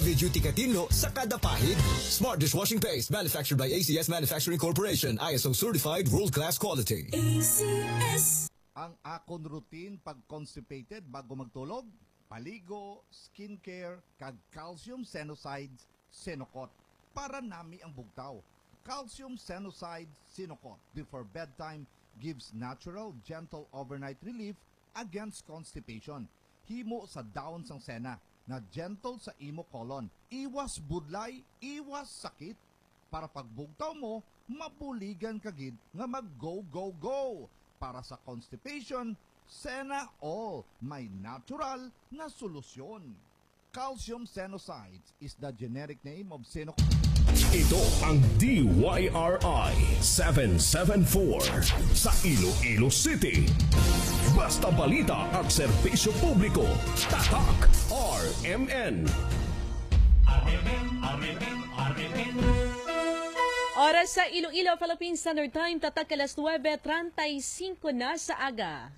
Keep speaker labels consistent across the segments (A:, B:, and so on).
A: heavy-duty katinlo sa kada pahid. Smart dishwashing paste manufactured by ACS Manufacturing Corporation. ISO certified world-class quality.
B: ACS.
C: Ang akon routine pag constipated bago magtulog, paligo, skincare, kag calcium senosides, Senokot. Para nami ang bugtaw. Calcium senosides, Senokot. Before bedtime, gives natural, gentle overnight relief against constipation. Himo sa daon sang sena na gentle sa imo colon. Iwas budlay, iwas sakit. Para pagbugtaw mo, mabuligan kagid nga mag-go-go-go. Para sa constipation, Sena All, may natural na solusyon. Calcium Senosides is the generic name of Senokot.
D: Ito ang DYRI 774 sa Iloilo City. Basta balita at serbisyo publiko. Tatak RMN.
E: Oras sa Iloilo, Philippine Standard Time, tatak alas 9:35 na sa aga.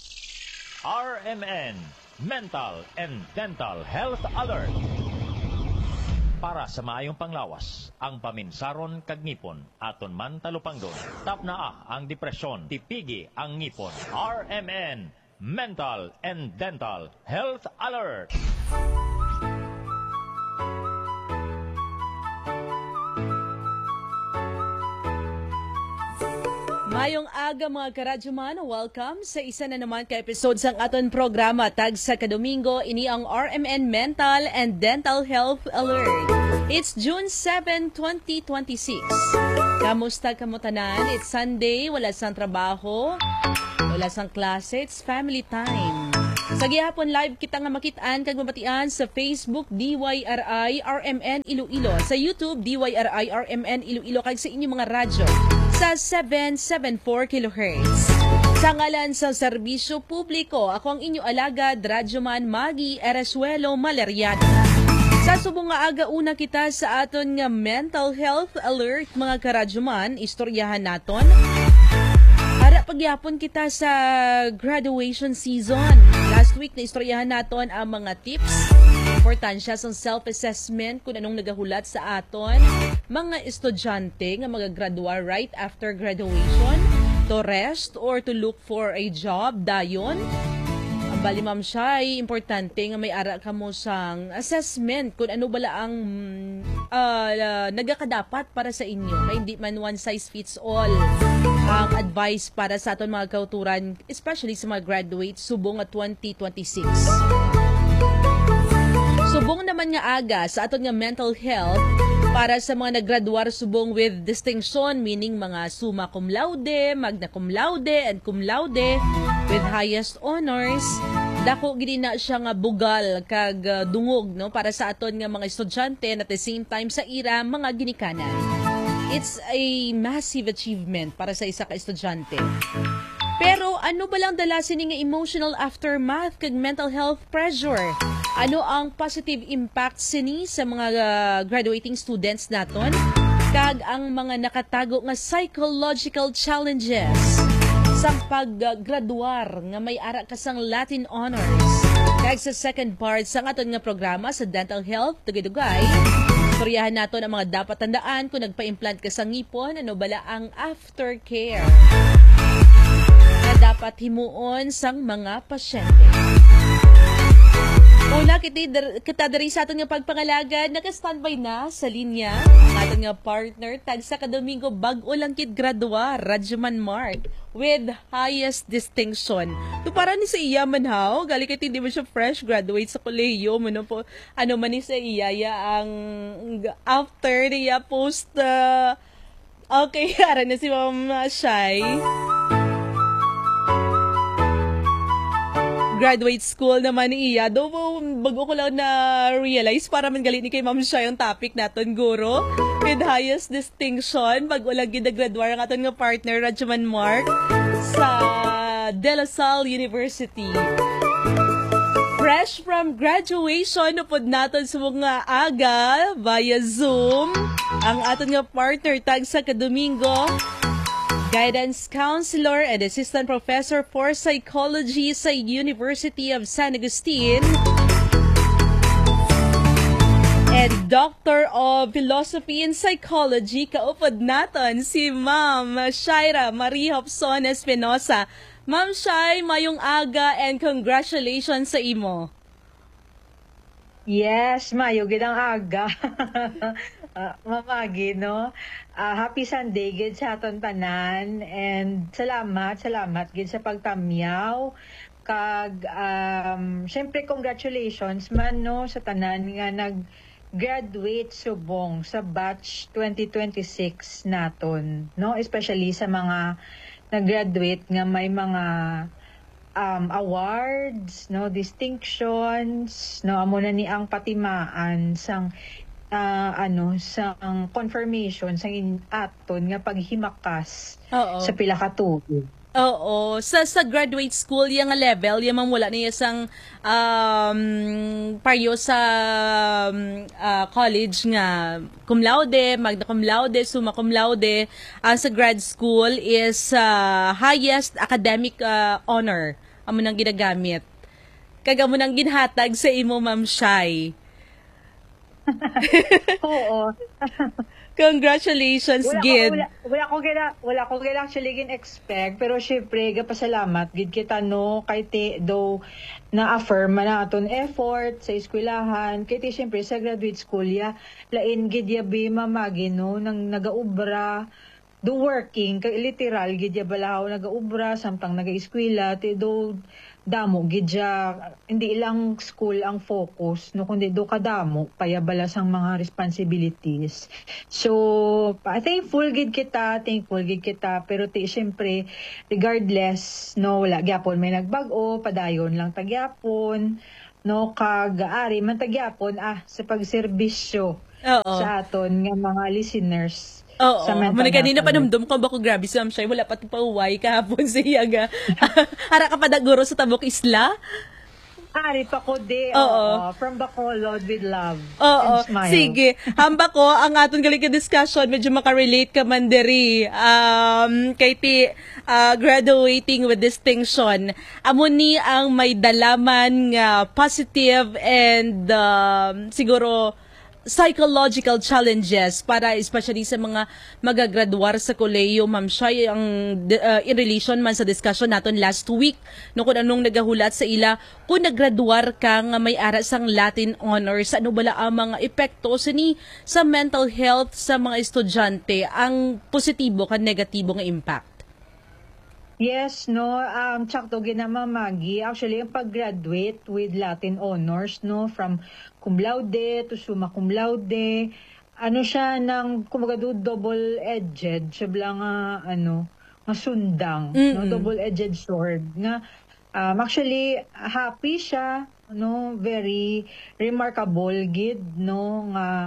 F: RMN, Mental and Dental Health Alert. Para sa maayong panglawas, ang paminsaron kag ngipon, aton man talupangdon, tapnaa ang depresyon, tipigi ang ngipon. RMN, Mental and Dental Health Alert.
E: Mayong aga mga karadyoman, welcome sa isa na naman ka episode sang aton programa tag sa kadomingo, ini ang RMN Mental and Dental Health Alert. It's June 7, 2026. Kamusta kamo tanan? It's Sunday, wala sang trabaho, wala sang klase, it's family time. Sa gihapon live kita nga makitaan kag mabatian sa Facebook DYRI RMN Iloilo, sa YouTube DYRI RMN Iloilo kag sa inyong mga radyo sa 774 kHz. Sa ngalan sa serbisyo publiko, ako ang inyo alagad, Radyoman Maggie Eresuelo Maleriano. Sa subong nga aga una kita sa aton nga mental health alert mga karadyoman, istoryahan naton. Para pagyapon kita sa graduation season. Last week na istoryahan naton ang mga tips, importansya sa self-assessment kung anong nagahulat sa aton mga estudyante nga magagraduar right after graduation, to rest or to look for a job dayon. Ang bali ma'am siya ay importante nga may ara ka mo sang assessment kung ano bala ang nagakadapat para sa inyo. Kaya hindi man one size fits all ang advice para sa aton mga kauturan, especially sa mga graduates subong at 2026. Subong naman nga aga sa aton nga mental health para sa mga naggraduar subong with distinction, meaning mga summa cum laude, magna cum laude, and cum laude with highest honors. Dako gini na siya nga bugal kag dungog no para sa aton nga mga estudyante and at the same time sa ira mga ginikanan. It's a massive achievement para sa isa ka estudyante. Pero ano ba lang dala sini nga emotional aftermath kag mental health pressure? Ano ang positive impact sini sa mga graduating students naton? Kag ang mga nakatago nga psychological challenges sa paggraduar nga may ara kasang Latin honors. Kag sa second part sa aton nga programa sa dental health tugay-dugay, istoryahan naton ang mga dapat tandaan kung nagpa-implant ka sa ngipon, ano bala ang aftercare na dapat himuon sang mga pasyente. Una, kita dari sa aton nga pagpangalagad, naka-standby na sa linya ang aton nga partner tag sa kadomingo bag-o lang kid gradua, Radyoman Mark with highest distinction. To para ni sa iya man haw, gali kay hindi mo siya fresh graduate sa kolehiyo mo no po. Ano man ni sa iya ang after niya post okay, ara na si Ma'am Shai. Graduate school naman ni iya. Do bago ko lang na-realize para man galit ni kay Ma'am Shai yung topic naton guro. With highest distinction, bago lang ginagraduar ang aton nga partner, Radyoman Mark, sa De La Salle University. Fresh from graduation, upod natin sa mga aga via Zoom, ang aton nga partner tag sa kadomingo, Guidance Counselor and Assistant Professor for Psychology sa University of San Agustin, Ed Doctor of Philosophy and Psychology, kaupod naton si Ma'am Shaira Marie Hobson Espinosa. Ma'am Shai, mayong aga and congratulations sa imo.
B: Yes, mayo gid ang aga. Mamagi, no? Happy Sunday gid sa aton tanan and salamat gid sa pagtamyaw. Kag syempre congratulations man no sa tanan nga nag-graduate subong sa batch 2026 naton, no? Especially sa mga nag-graduate nga may mga awards, no, distinctions, no, amo na ni ang patimaan sang sang confirmation sang aton nga paghimakas sa pila ka tuig.
E: Oo, sa graduate school yang level, yung mamula niya sang paryo sa college nga cum laude, magna cum laude, summa cum laude. Sa grad school is highest academic honor amo nang ginagamit. Kaga mo nang ginhatag sa imo, Ma'am Shai.
B: Oo.
E: Congratulations, gid.
B: Wala ko gila actually gin-expect, pero syempre gapasalamat gid kita no kay do na-affirm na aton effort sa eskwelahan kay syempre sa graduate school ya lain gid ya bi mamagi no nang nagaubra do working kay literal gid ya balahaw nagaubra samtang naga-eskwela do damo gidya hindi ilang school ang focus no kundi do kadamo payabala sang mga responsibilities. So thankful gid kita pero syempre regardless no wala gyapon may nagbag-o padayon lang tagyapon no kag ari man tagyapon sa pagserbisyo sa aton nga mga listeners.
E: Oo, muna kanina panumdum ko bako grabe si Ma'am Shai, wala pa pauway kahapon siya ga. Hara ka pa naguro sa Tabok Isla?
B: Ari pa ko di, from Bacolod with love
E: and
B: smile.
E: Sige, hamba ko ang aton galing discussion, medyo makarelate ka man diri. Kay graduating with distinction. Amo ni ang may dalaman nga positive and siguro psychological challenges para especially sa mga magagraduar sa kolehiyo, Ma'am Shai, ang in relation man sa discussion naton last week no kung anong nagahulat sa ila kung nagraduar ka nga may ara sang Latin honors, ano bala ang mga epekto sa mental health sa mga estudyante, ang positibo kan negatibo nga impact?
B: Yes, no, tsakto ginamamagi. Actually, ang pag-graduate with Latin honors, no, from cum laude to summa cum laude, ano siya ng, kumaga double-edged, siya bilang, nga sundang, no, double-edged sword, nga, actually, happy siya, no, very remarkable, gid, no, nga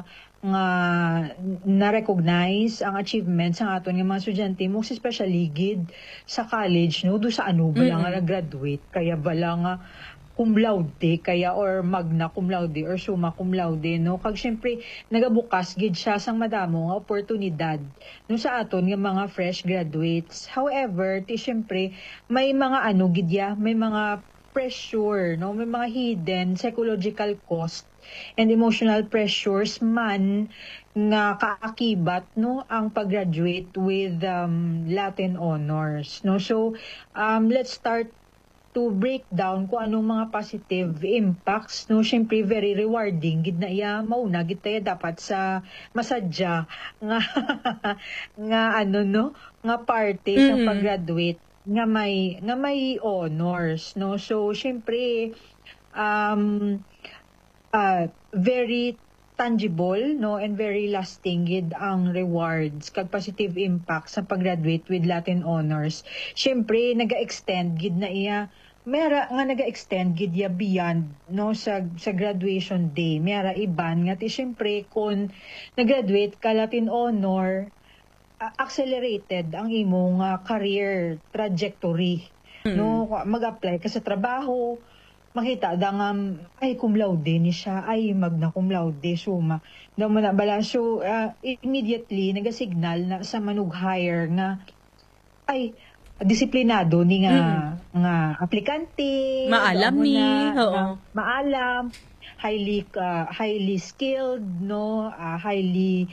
B: na-recognize ang achievements ang aton nga mga estudyante most especially gid sa college no do sa ano bala nga nag-graduate kaya bala nga cum laude kaya or magna cum laude or summa cum laude no kag syempre nagabukas gid siya sang madamo nga oportunidad no sa aton nga mga fresh graduates. However syempre may mga ano gid ya, may mga pressure no, may mga hidden psychological cost and emotional pressures man nga kaakibat no ang pag-graduate with Latin honors no. So let's start to break down kung anong mga positive impacts no. Syempre very rewarding gid na iya mauna gid tayo dapat sa masadya nga nga ano no nga parte sa pag-graduate nga may honors no. So syempre very tangible no and very lasting gid ang rewards kag positive impact sa pag-graduate with Latin honors. Syempre naga-extend gid na iya mera nga naga-extend gid ya beyond no sa graduation day. Mera iban nga syempre kun nag-graduate ka Latin honor accelerated ang imong career trajectory no mag-apply ka sa trabaho makita da nga ay cum laude ni siya ay magna cum laude summa daw mo na bala so immediately nagasignal na sa manug-hire nga ay disiplinado ni nga aplikante
E: maalam ni
B: maalam highly skilled, no, highly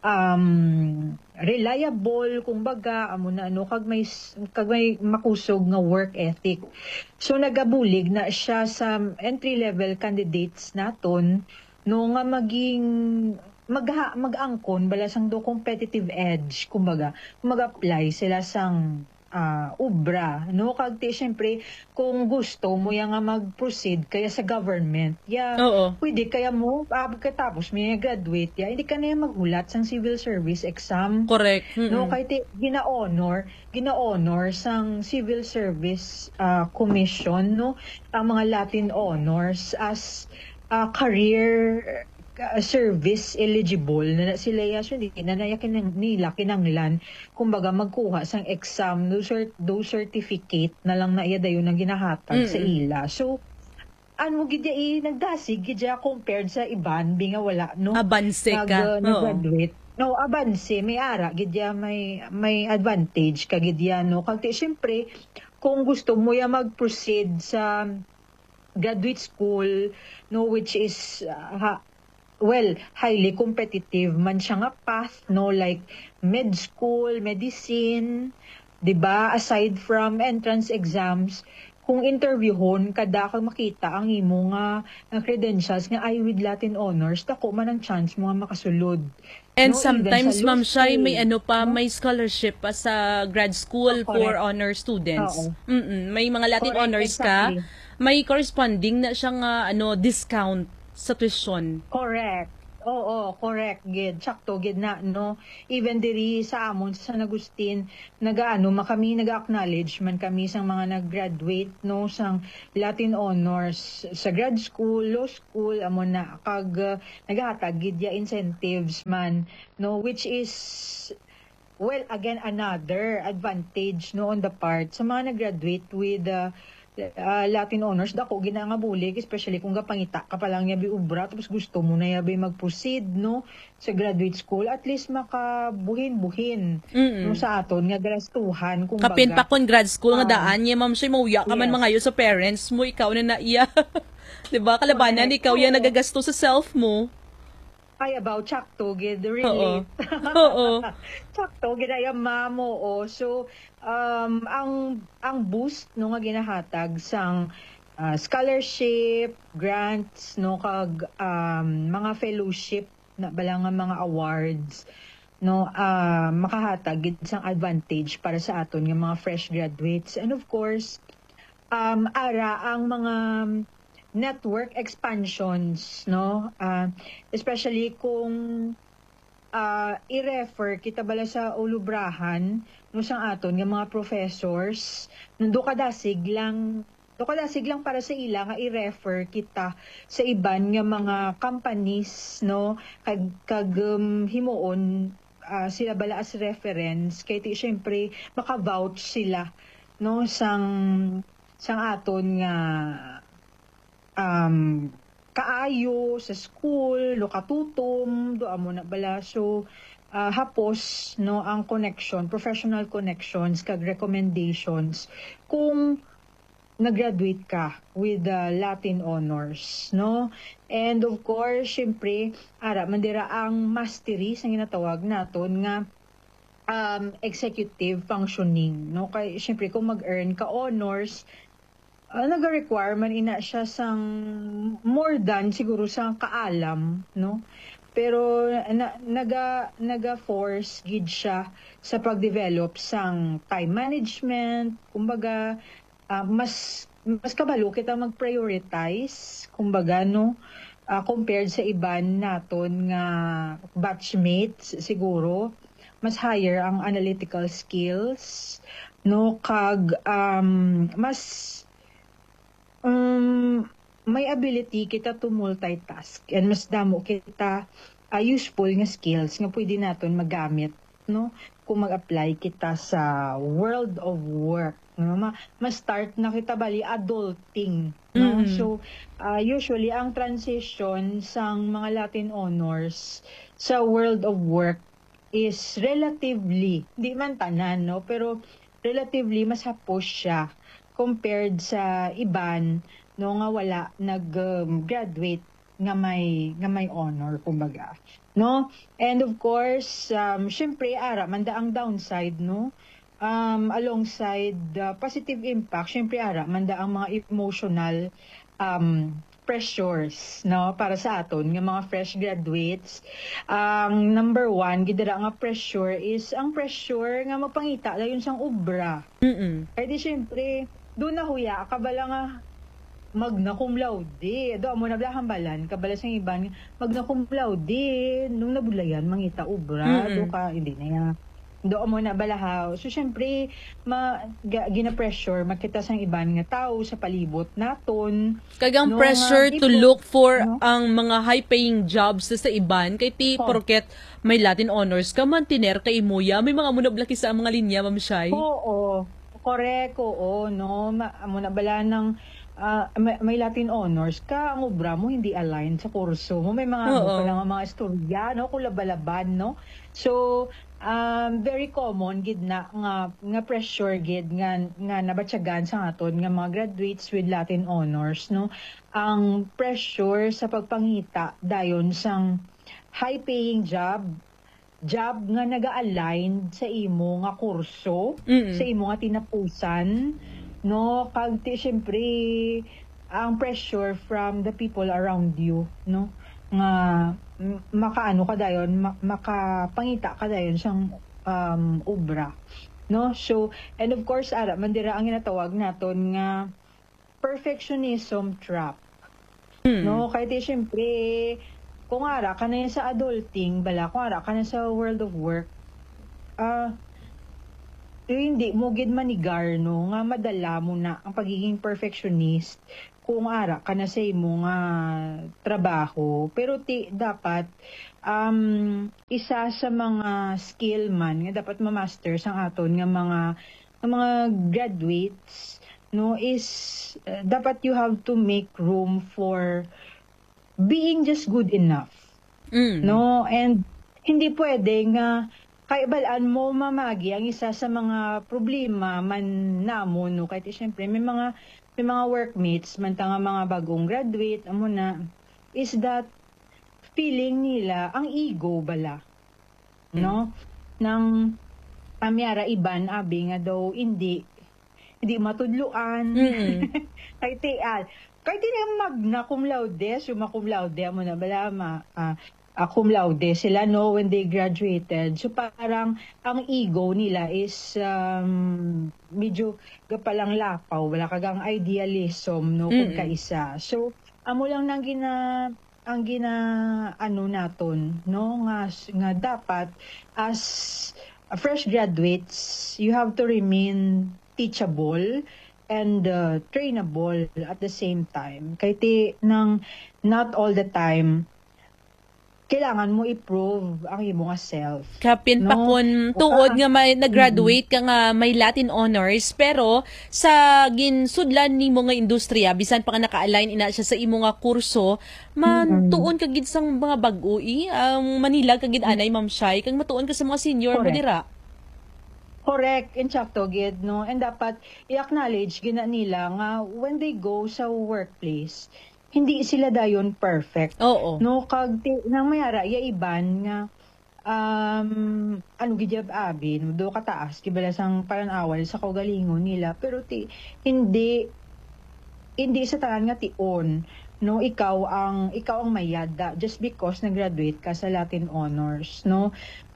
B: reliable, kumbaga amo na ano kag may makusog nga work ethic. So nagabulig na siya sa entry level candidates naton no nga maging mag-angkon balasang do competitive edge, kumbaga mag-apply sila sang ubra, no? Kag syempre, kung gusto mo nga mag-proceed kaya sa government, pwede kaya mo, pagkatapos may graduate, hindi ka na maghulat sang civil service exam.
E: Correct.
B: No? Kaya gina-honor sang civil service commission, no? Ang mga Latin honors as career service eligible na sila yasun na nayakin nila kinanglan kumbaga magkuha sang exam do certificate na lang na iya dayon ang ginahatag sa ila. So ano gidya nagdasig gidya compared sa iban binga wala no
E: abanse ka
B: nag-graduate. No, abanse may ara gidya may advantage ka gidya no kag syempre kung gusto mo ya mag-proceed sa graduate school no which is highly competitive man siya nga path, no? Like med school, medicine, di ba? Aside from entrance exams, kung interviewhon, kada kang makita ang imo nga credentials nga ay with Latin honors, dako man ang chance mo nga makasulod.
E: And
B: no,
E: sometimes, Ma'am Shai, may
B: may
E: scholarship pa sa grad school for honor students. May mga Latin honors ka, may corresponding na siyang discount sa tuition.
B: Correct. Oo, correct, gid. Sakto, gid na, no? Even diri sa amon, sa San Agustin, kami nag-acknowledge man kami sa mga nag-graduate, no? Sang Latin honors sa grad school, law school, amon na, kag naghatag, gid ya incentives man, no? Which is, well, again, another advantage, no? On the part, sa mga nag-graduate with Latin honors, dako ginangabulig, especially kung gapangita ka pa lang yabi ubra, tapos gusto mo na yabi mag-proceed, no, sa graduate school, at least makabuhin-buhin, no, sa aton, nga grastuhan, kung
E: kapin pa kon grad school nga daan, niya, Ma'am Shai, mauya ka man mga sa parents mo, ikaw na naiya. Diba, kalabanan, ikaw yan nagagasto sa self mo.
B: Ay, about sakto, gid, relate.
E: Oo.
B: Sakto, gid, ay, mamo, So, ang boost, no, nga ginahatag sang scholarship, grants, no, kag mga fellowship, na balang mga awards, no, makahatag, gid, sang advantage para sa aton, nga mga fresh graduates. And of course, ara ang mga network expansions, no? Especially kung i-refer kita bala sa ulubrahan no sang aton nga mga professors, do kadasig lang para sa ila nga i-refer kita sa iban nga mga companies, no? Kag himuon sila bala as reference kay ti syempre maka-vouch sila, no, sang aton nga kaayo sa school, lo katutom, do amo na bala. So, hapos, no, ang connection, professional connections, kag recommendations, kung nag-graduate ka with Latin honors, no? And of course, syempre, mandira ang mastery, sa ginatawag naton nga, executive functioning, no? Kay, syempre, kung mag-earn ka honors, naga-requirement ina siya sang more than siguro sang kaalam, no? Pero naga-force gid siya sa pag-develop sang time management, kumbaga mas kabalo kita mag-prioritize, kumbaga, no? Compared sa iban naton nga batchmates siguro, mas higher ang analytical skills, no? Kag mas may ability kita to multitask and mas damo kita useful nga skills nga pwede naton magamit, no, kung mag-apply kita sa world of work, no? Ma-start na kita bali adulting, no? So usually ang transition sang mga Latin honors sa world of work is relatively, di man tanan, no, pero relatively mas hapos siya compared sa iban, no, nga wala nag-graduate, may honor kumbaga, no? And of course, syempre ara man ang downside, no? Alongside the positive impact, syempre ara man ang mga emotional pressures, no, para sa aton nga mga fresh graduates. Number one, gidara nga pressure is ang pressure nga mapangita dayon sang obra. Kaya di syempre doon na huya kabala nga magna cum laude. Do mo na hambalan kabala sang iban magna cum laude nung nabulayan mangita obra. Do ka hindi na ya. Do mo na balahaw. So syempre gina-pressure makita sang iban nga tao sa palibot naton.
E: Kagang
B: no,
E: pressure to look for
B: no?
E: ang mga high-paying jobs sa iban kay ti porket may Latin honors ka man tiner kay imuya may mga munablaki sa mga linya, Ma'am Shai.
B: Oo. Correct, oo, no. Muna bala ng may Latin honors ka, ang obra mo hindi aligned sa kurso mo. May mga mga istorya, no, kulabalaban, no. So, very common gid na nga pressure gid nga nabatyagan sa aton nga mga graduates with Latin honors, no. Ang pressure sa pagpangita dayon sang high-paying job nga naga-align sa imo nga kurso, sa imo nga tinapusan, no, kag syempre ang pressure from the people around you, no, nga makaano ka dayon, makapangita ka dayon sang obra, no. So, and of course ara man dira ang ginatawag naton nga perfectionism trap, no, kay syempre kung ara ka na sa adulting, bala, kung ara ka na sa world of work, hindi mo gid manigar, no, nga madala mo na ang pagiging perfectionist kung ara ka na sa imo nga trabaho. Pero dapat, isa sa mga skill man nga dapat ma-master sang aton nga mga graduates, no, is dapat you have to make room for being just good enough. No, and hindi pwede nga kay balaan mo mamagi ang isa sa mga problema man namon, no, kay syempre may mga workmates man nga mga bagong graduate amo na is that feeling nila ang ego bala, no, nang amyara iban abi nga daw hindi matudluan. Kahit magna cum laude, summa cum laude mo na bala cum laude sila, no, when they graduated. So parang ang ego nila is medyo gapalang lapaw, wala kagang idealism, no, kung kaisa. So amo lang nang ano naton, no, nga dapat as fresh graduates you have to remain teachable and trainable at the same time. Kaya not all the time kailangan mo i-prove ang imo nga self.
E: Kapin pa kun tuod nga may nag-graduate ka nga may Latin honors pero sa ginsudlan nimo nga industriya bisan pa nga naka-align ina siya sa imo nga kurso man tuon ka gid sang mga bag-oi ang Manila ka gid anay, Ma'am Shai, kang matuon ka sa mga senior mo dira.
B: Correct, insakto gid, no, and dapat i-acknowledge gina nila nga when they go sa workplace hindi sila dayon perfect.
E: Oo.
B: No, kag nang mayara ya iban nga ano gid abi no do kataas kibala sang paranawal sa kaugalingon nila pero hindi sa tanan nga tion, no, ikaw ang mayada just because nag-graduate ka sa Latin honors, no.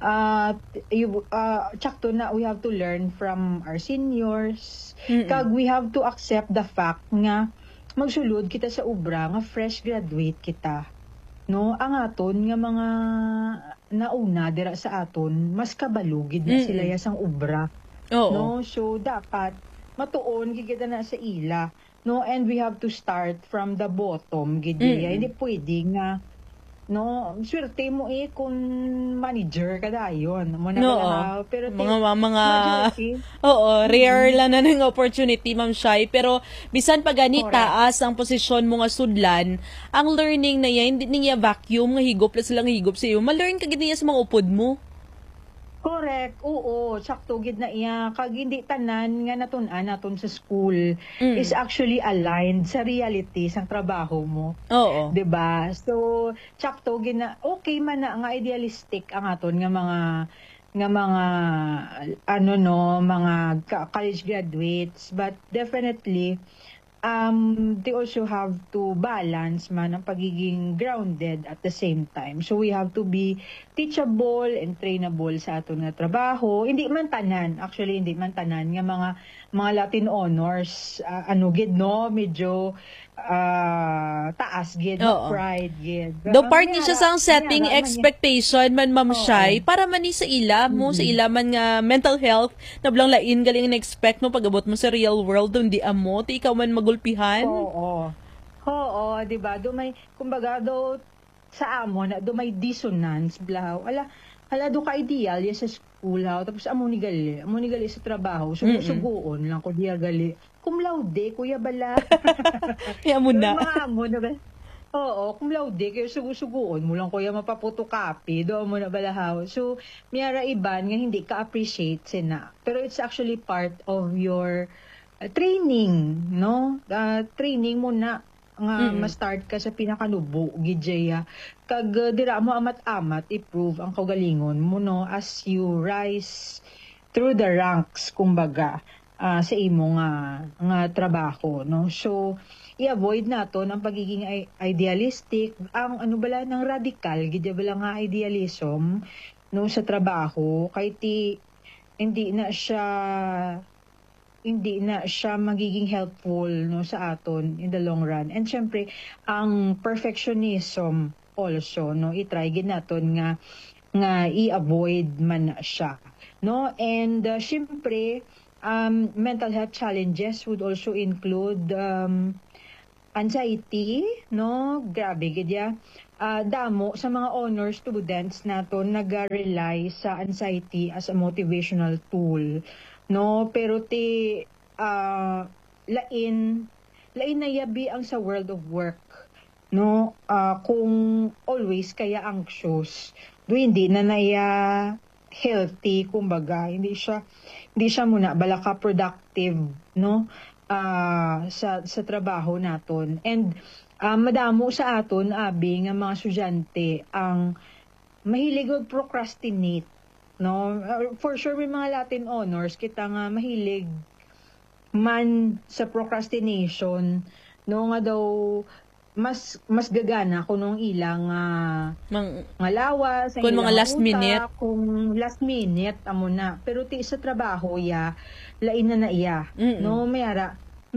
B: Tsakto na we have to learn from our seniors. Kag we have to accept the fact nga magsulod kita sa obra nga fresh graduate kita, no, ang aton nga mga nauna dira sa aton mas kabalugid na sila yasang obra. No, so dapat matuon gid na sa ila, no, and we have to start from the bottom gid. Hindi pwede nga no, swerte mo kung manager ka dayon. Pero
E: rare lang na ng opportunity, Ma'am Shai. Pero bisan pa gani taas ang posisyon mo nga sudlan, ang learning na yan, hindi niya vacuum nga higop lang silang higop sa iyo. Ma-learn ka gid niya sa mga upod mo.
B: Correct, oo, sakto gid na iya. Kag hindi tanan nga natun-an naton sa school is actually aligned sa reality sang trabaho mo.
E: Oo.
B: 'Di ba? So, sakto gid na okay man na nga idealistic ang aton nga mga ano no, mga college graduates, but definitely they also have to balance man ang pagiging grounded at the same time. So we have to be teachable and trainable sa aton nga trabaho. Hindi man tanan, actually hindi man tanan nga mga Latin honors ano gid no, medyo taas gid,
E: Oo.
B: pride gid.
E: Do part ni siya sa setting expectation man Ma'am
B: Oo.
E: Shai para man ni sa ila mo sa ila man nga mental health na blang lain galing na expect mo pagabot mo sa real world hindi amo ti ikaw man magulpihan.
B: Oo. Oo, 'di ba? Do may kumbaga do sa amo na do may dissonance blaw. Ala do ka ideal ya sa school ha. Tapos amo ni gali sa trabaho. Suguon lang ko diya gali. Cum laude, kuya bala.
E: Kaya mo na.
B: Mga amo na ba? Oo, cum laude, kayo sugusuguon mo lang kuya mapaputokapi, doon mo na balahaw. So, miyara iban nga hindi ka-appreciate sina. Pero it's actually part of your training, no? Training mo na nga ma-start ka sa pinakanubo, gidjaya. Kag dira mo amat-amat, i-prove ang kaugalingon mo, no? As you rise through the ranks, kumbaga, sa imo nga trabaho, no? So, i-avoid naton ang pagiging idealistic, ang ano bala ng radical, gidya bala nga idealism, no, sa trabaho, kay ti hindi na siya magiging helpful no sa aton in the long run. And syempre ang perfectionism also no i-try gid naton nga i-avoid man na siya no. And syempre mental health challenges would also include anxiety no, grabe gid ya. Damo sa mga honor students naton nag-rely sa anxiety as a motivational tool no, pero lain na yabi ang sa world of work no, kung always kaya anxious do hindi na naya healthy, kumbaga hindi siya muna bala ka productive no, sa trabaho naton. And madamo sa aton abi nga mga estudyante ang mahilig og procrastinate no. For sure may mga Latin honors kita nga mahilig man sa procrastination no, nga daw mas gagana kung nung ilang nga lawas
E: kung mga last minute,
B: kung last minute amo na, pero ti sa trabaho ya lain na iya no, mayara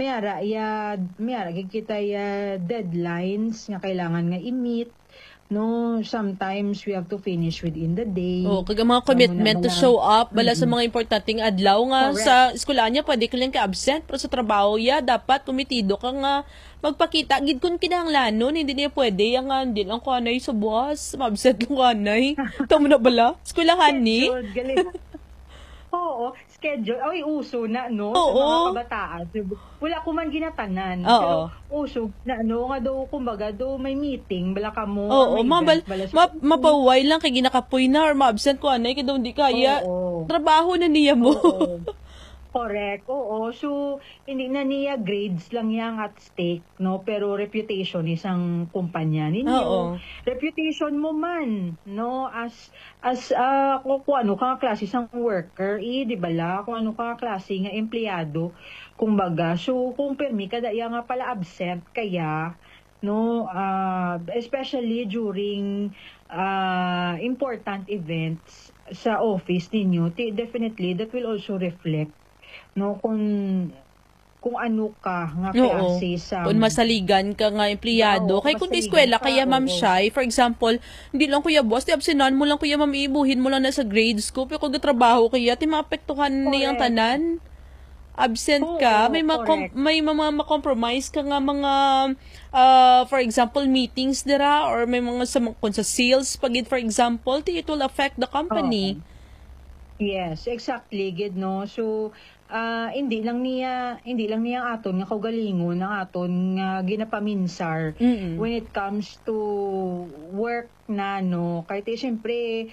B: kita ya deadlines nga kailangan nga i-meet no, sometimes we have to finish within the day.
E: Oh, kag mga commitment to show up bala sa mga importanteng adlaw nga.
B: Correct.
E: Sa eskwelahan pwede ka lang ka-absent, pero sa trabaho ya dapat kumitido ka nga magpakita gid kun kinahanglanon, hindi niya pwede yang hindi lang ko anay sa buwas, ma-absent lang ko anay. Tamo na bala eskwelahan ni. Oo, schedule. Ay, uso na, no? Oo.
B: Sa mga kabataan. Wala ko man ginatanan.
E: Oo.
B: Pero uso na, no? Nga daw, kumbaga, daw may meeting, bala ka mo.
E: Oo,
B: may event,
E: mapaway lang kay ginakapoy na or ma-absent ko anay kay daw hindi kaya.
B: Oo.
E: Trabaho na niya mo.
B: Oo. Correct, oo. So, hindi na niya grades lang yang at stake, no? Pero reputation isang kumpanya ninyo.
E: Oo.
B: Reputation mo man, no? As kung ano ka klase isang worker, di ba la? Kung ano ka klase nga empleyado, kumbaga. So, kung permi kada iya nga pala absent, kaya, no? Especially during important events sa office ninyo, definitely that will also reflect no kung ano ka nga klase sa
E: kung masaligan ka nga empleyado kay kung eskwela kaya Ma'am Shai, for example, hindi lang kuya boss, di absenan mo lang kuya ma'am, ibuhin mo lang na sa grades ko, pero kung trabaho kaya ti maapektuhan niyang tanan. Absent ka, may mga ma-compromise ka nga mga for example meetings dira or may mga kung sa sales pagid for example, it will affect the company.
B: Yes, exactly, gid no. So hindi lang niya aton nga kaugalingon ang aton nga ginapaminsar when it comes to work na no. Kay ti syempre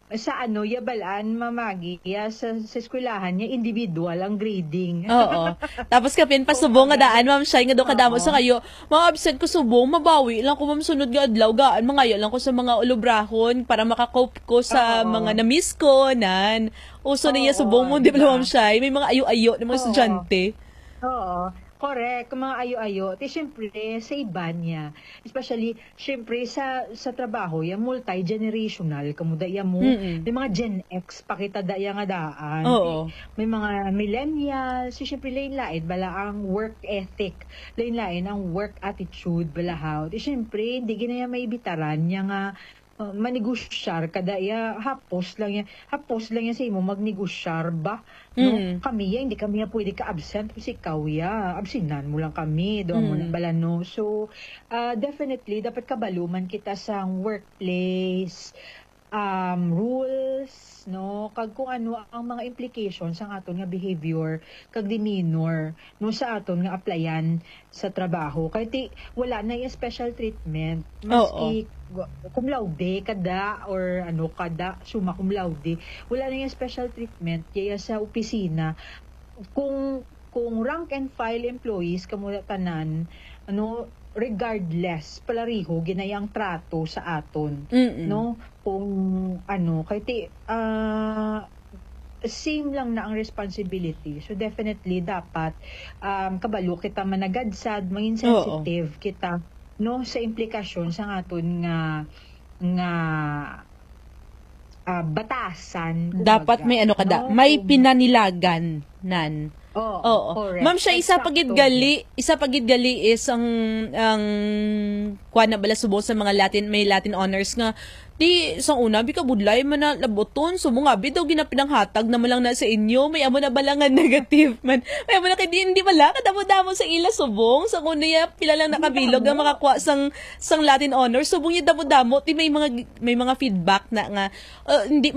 B: sa yabalaan mamagi sa eskwelahan niya individual ang grading.
E: Oo. Tapos kapin pasubong nga daan, ma'am Shay, nga do kadamo sa kayo. Mga absent ko subong, mabawi lang ko ma'am sunod nga adlaw gaan. Mangayo lang ko sa mga ulubrahon para makakope ko sa mga na-miss ko nan. Uso na iya subong mo, di ba ma'am Shay? May mga ayo-ayo ng mga estudyante.
B: Oo. Correct, mga ayo-ayo. Siyempre, sa iba niya. Especially, siyempre, sa trabaho, yung multi-generational. Kamudaya mo, may mga Gen X, pakita daya nga daan.
E: Oo.
B: May mga millennials. Siyempre, lain-lain, bala ang work ethic. Lain-lain ang work attitude, bala how. Siyempre, hindi ginaya may bitaran niya nga manegosyar kadaya hapos lang yan sa imo magnegosyar ba no kami hindi kami pwede ka absent kasi ikaw absinan mo lang kami do mo nang balano so definitely dapat kabaluman kita sa workplace rules no kag kung ano ang mga implications ang aton nga behavior kag demeanor no sa aton nga applyan sa trabaho kay wala na yung special treatment maski cum laude kada or kada summa cum laude wala na yung special treatment kaya sa opisina kung rank and file employees kamo tanan regardless palariho ginayang trato sa aton no kung kay same lang na ang responsibility so definitely dapat kabalo kita managadsad maging sensitive kita no sa implikasyon sa aton nga batasan
E: dapat may may pinanilagan nan. Oo.
B: Correct.
E: Ma'am siya isa pagid gali is ang kuan na bala subong sa mga Latin honors nga di sang una bi ka budlay man na laboton sumo nga bi daw ginapinanghatag na malang na sa inyo may amo na balangan negative man may amo na kay hindi bala kadamo-damo sa ila subong sa una ya pila lang nakabilog nga makakuha sang Latin honors subong ya damo-damo ti may mga feedback na nga hindi